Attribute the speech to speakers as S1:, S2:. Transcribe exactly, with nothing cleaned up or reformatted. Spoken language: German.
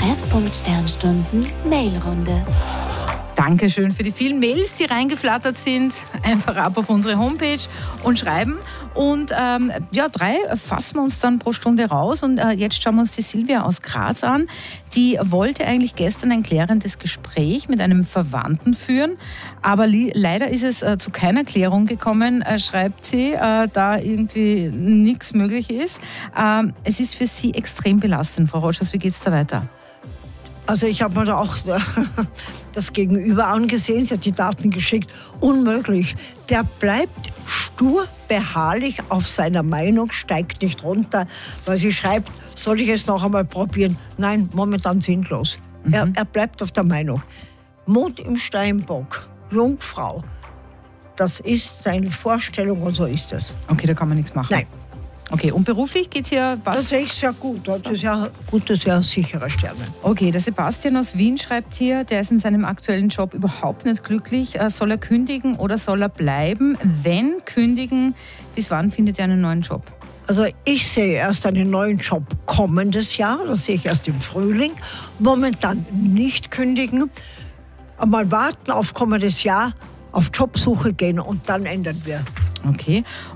S1: Treffpunkt Sternstunden Mailrunde.
S2: Dankeschön für die vielen Mails, die reingeflattert sind. Einfach ab auf unsere Homepage und schreiben. Und ähm, ja, drei fassen wir uns dann pro Stunde raus. Und äh, jetzt schauen wir uns die Silvia aus Graz an. Die wollte eigentlich gestern ein klärendes Gespräch mit einem Verwandten führen. Aber leider ist es äh, zu keiner Klärung gekommen, äh, schreibt sie, äh, da irgendwie nichts möglich ist. Äh, es ist für sie extrem belastend. Frau Rogers, wie geht es da weiter?
S3: Also ich habe mir da auch das Gegenüber angesehen, sie hat die Daten geschickt. Unmöglich. Der bleibt stur, beharrlich auf seiner Meinung, steigt nicht runter, weil sie schreibt, soll ich es noch einmal probieren? Nein, momentan sinnlos. Mhm. Er, er bleibt auf der Meinung. Mond im Steinbock, Jungfrau, das ist seine Vorstellung und so ist es.
S2: Okay, da kann man nichts machen.
S3: Nein.
S2: Okay, und beruflich geht es ja... Was?
S3: Das sehe ich sehr gut. Das ist ja gute, sehr sichere Sterne.
S2: Okay, der Sebastian aus Wien schreibt hier, der ist in seinem aktuellen Job überhaupt nicht glücklich. Soll er kündigen oder soll er bleiben? Wenn kündigen, bis wann findet er einen neuen Job?
S3: Also ich sehe erst einen neuen Job kommendes Jahr. Das sehe ich erst im Frühling. Momentan nicht kündigen. Mal warten auf kommendes Jahr, auf Jobsuche gehen und dann ändern wir.
S2: Okay.